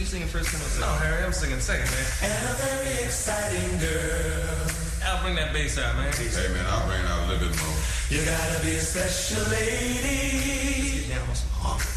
you singing first? No, Harry, I'm singing second, man. And a very exciting girl. I'll bring that bass out, man. Hey, man, I'll bring out a little bit more. You gotta be a special lady. Get down on some harmony.